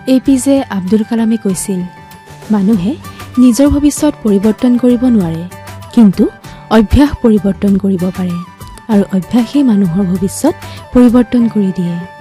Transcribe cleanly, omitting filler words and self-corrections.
APJ Abdul কালামে কৈছিল, মানুহে নিজৰ ভৱিষ্যত পৰিৱৰ্তন কৰিব নোৱাৰে, কিন্তু অভ্যাস পৰিৱৰ্তন কৰিব পাৰে আৰু অভ্যাসে মানুহৰ ভৱিষ্যত পৰিৱৰ্তন কৰি দিয়ে।